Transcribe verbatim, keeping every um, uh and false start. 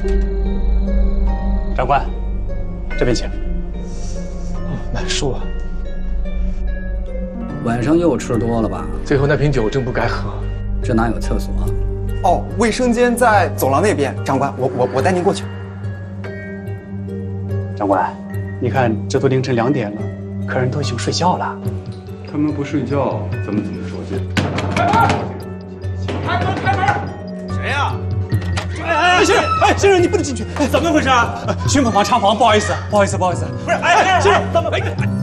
长官，这边请。 哦，难受啊。 晚上又吃多了吧？ 最后那瓶酒真不该喝。 这哪有厕所啊？ 哦，卫生间在走廊那边。长官，我我我带您过去。 长官，你看这都凌晨两点了，客人都已经睡觉了。 他们不睡觉，咱们怎么守戒？ 开门！开门！开门！谁呀？ 哎哎，先生，哎，先生，你不能进去。哎，怎么回事啊？巡捕房查房，不好意思，不好意思，不好意思。 不是，哎，先生，怎么？哎。